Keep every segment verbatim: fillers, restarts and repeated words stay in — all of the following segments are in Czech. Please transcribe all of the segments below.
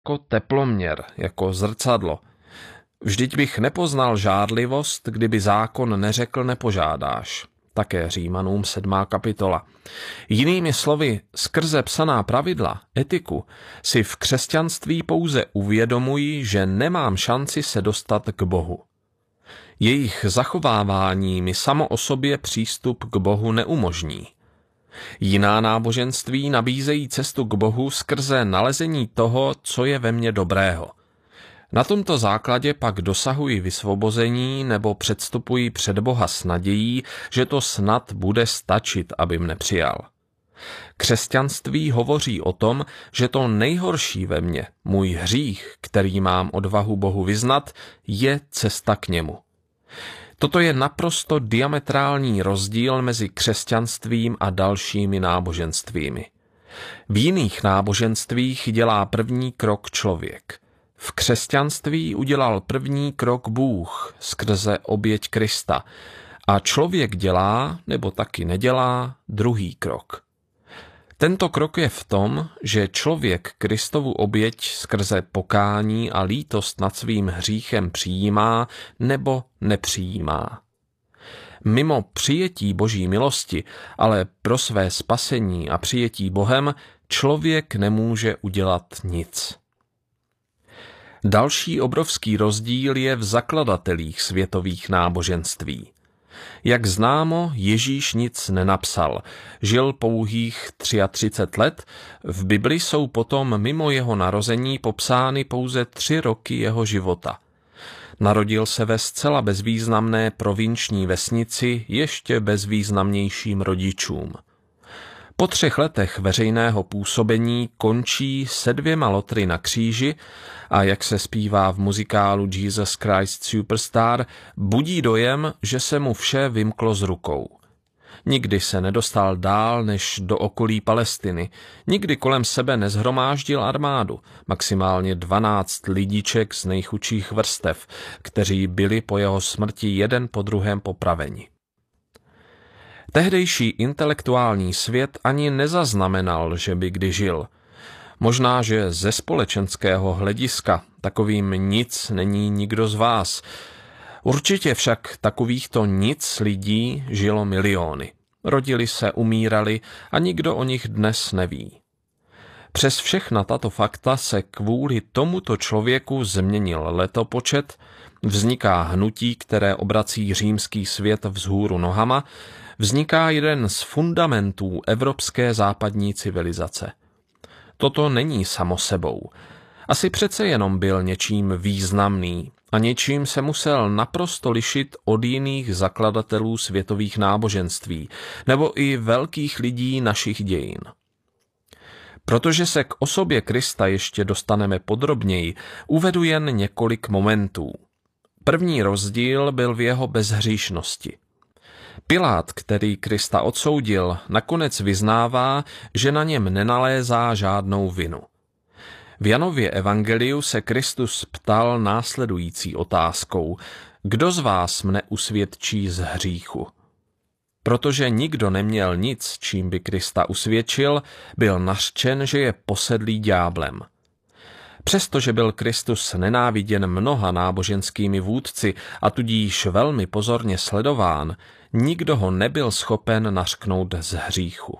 jako teploměr, jako zrcadlo. Vždyť bych nepoznal žádlivost, kdyby zákon neřekl nepožádáš. Také Římanům sedmá kapitola. Jinými slovy, skrze psaná pravidla, etiku, si v křesťanství pouze uvědomuji, že nemám šanci se dostat k Bohu. Jejich zachovávání mi samo o sobě přístup k Bohu neumožní. Jiná náboženství nabízejí cestu k Bohu skrze nalezení toho, co je ve mně dobrého. Na tomto základě pak dosahuji vysvobození nebo předstupuji před Boha s nadějí, že to snad bude stačit, aby mne přijal. Křesťanství hovoří o tom, že to nejhorší ve mně, můj hřích, který mám odvahu Bohu vyznat, je cesta k němu. Toto je naprosto diametrální rozdíl mezi křesťanstvím a dalšími náboženstvími. V jiných náboženstvích dělá první krok člověk. V křesťanství udělal první krok Bůh skrze oběť Krista a člověk dělá, nebo taky nedělá, druhý krok. Tento krok je v tom, že člověk Kristovu oběť skrze pokání a lítost nad svým hříchem přijímá nebo nepřijímá. Mimo přijetí Boží milosti, ale pro své spasení a přijetí Bohem člověk nemůže udělat nic. Další obrovský rozdíl je v zakladatelích světových náboženství. Jak známo, Ježíš nic nenapsal, žil pouhých třicet tři let, v Bibli jsou potom mimo jeho narození popsány pouze tři roky jeho života. Narodil se ve zcela bezvýznamné provinční vesnici ještě bezvýznamnějším rodičům. Po třech letech veřejného působení končí se dvěma lotry na kříži a jak se zpívá v muzikálu Jesus Christ Superstar, budí dojem, že se mu vše vymklo z rukou. Nikdy se nedostal dál než do okolí Palestiny, nikdy kolem sebe nezhromáždil armádu, maximálně dvanáct lidiček z nejchudších vrstev, kteří byli po jeho smrti jeden po druhém popraveni. Tehdejší intelektuální svět ani nezaznamenal, že by kdy žil. Možná, že ze společenského hlediska takovým nic není nikdo z vás. Určitě však takovýchto nic lidí žilo miliony. Rodili se, umírali a nikdo o nich dnes neví. Přes všechna tato fakta se kvůli tomuto člověku změnil letopočet, vzniká hnutí, které obrací římský svět vzhůru nohama, vzniká jeden z fundamentů evropské západní civilizace. Toto není samo sebou. Asi přece jenom byl něčím významný a něčím se musel naprosto lišit od jiných zakladatelů světových náboženství nebo i velkých lidí našich dějin. Protože se k osobě Krista ještě dostaneme podrobněji, uvedu jen několik momentů. První rozdíl byl v jeho bezhříšnosti. Pilát, který Krista odsoudil, nakonec vyznává, že na něm nenalézá žádnou vinu. V Janově evangeliu se Kristus ptal následující otázkou: Kdo z vás mne usvědčí z hříchu? Protože nikdo neměl nic, čím by Krista usvědčil, byl nařčen, že je posedlý ďáblem. Přestože byl Kristus nenáviděn mnoha náboženskými vůdci a tudíž velmi pozorně sledován, nikdo ho nebyl schopen nařknout z hříchu.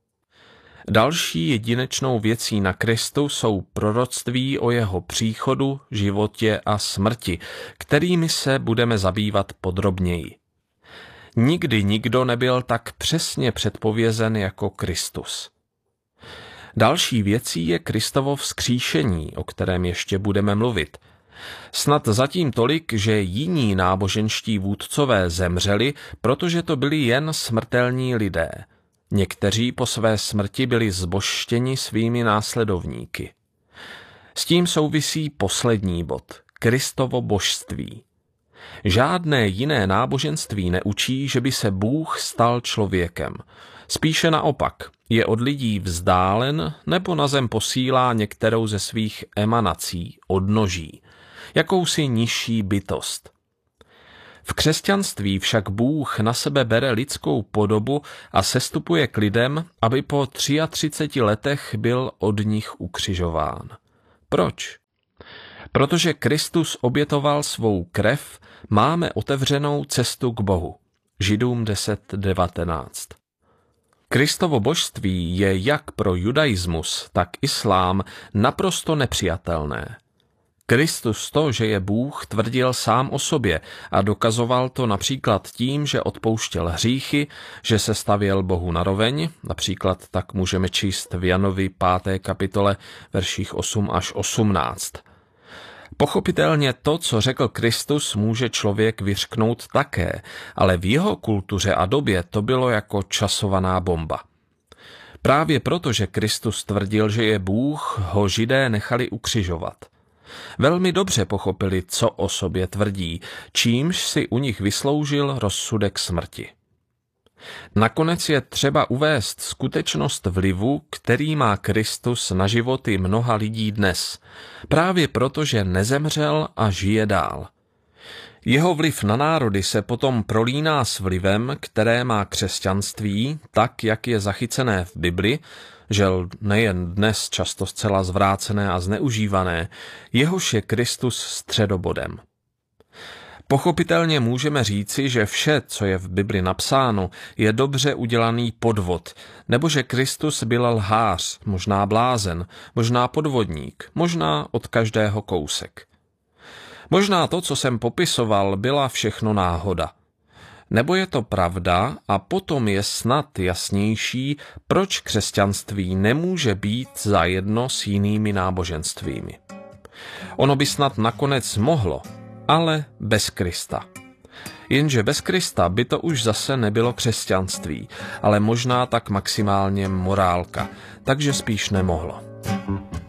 Další jedinečnou věcí na Kristu jsou proroctví o jeho příchodu, životě a smrti, kterými se budeme zabývat podrobněji. Nikdy nikdo nebyl tak přesně předpovězen jako Kristus. Další věcí je Kristovo vzkříšení, o kterém ještě budeme mluvit. Snad zatím tolik, že jiní náboženští vůdcové zemřeli, protože to byli jen smrtelní lidé. Někteří po své smrti byli zbožštěni svými následovníky. S tím souvisí poslední bod, Kristovo božství. Žádné jiné náboženství neučí, že by se Bůh stal člověkem. Spíše naopak, je od lidí vzdálen nebo na zem posílá některou ze svých emanací, odnoží, jakousi nižší bytost. V křesťanství však Bůh na sebe bere lidskou podobu a sestupuje k lidem, aby po třiatřiceti letech byl od nich ukřižován. Proč? Protože Kristus obětoval svou krev, máme otevřenou cestu k Bohu. Židům deset devatenáct. Kristovo božství je jak pro judaismus, tak islám naprosto nepřijatelné. Kristus to, že je Bůh, tvrdil sám o sobě a dokazoval to například tím, že odpouštěl hříchy, že se stavěl Bohu naroveň, například tak můžeme číst v Janovi páté kapitole verších osm až osmnáct. Pochopitelně to, co řekl Kristus, může člověk vyřknout také, ale v jeho kultuře a době to bylo jako časovaná bomba. Právě proto, že Kristus tvrdil, že je Bůh, ho Židé nechali ukřižovat. Velmi dobře pochopili, co o sobě tvrdí, čímž si u nich vysloužil rozsudek smrti. Nakonec je třeba uvést skutečnost vlivu, který má Kristus na životy mnoha lidí dnes, právě proto, že nezemřel a žije dál. Jeho vliv na národy se potom prolíná s vlivem, které má křesťanství, tak, jak je zachycené v Bibli, žel nejen dnes často zcela zvrácené a zneužívané, jehož je Kristus středobodem. Pochopitelně můžeme říci, že vše, co je v Bibli napsáno, je dobře udělaný podvod, nebo že Kristus byl lhář, možná blázen, možná podvodník, možná od každého kousek. Možná to, co jsem popisoval, byla všechno náhoda. Nebo je to pravda a potom je snad jasnější, proč křesťanství nemůže být zajedno s jinými náboženstvími. Ono by snad nakonec mohlo, ale bez Krista. Jenže bez Krista by to už zase nebylo křesťanství, ale možná tak maximálně morálka, takže spíš nemohlo.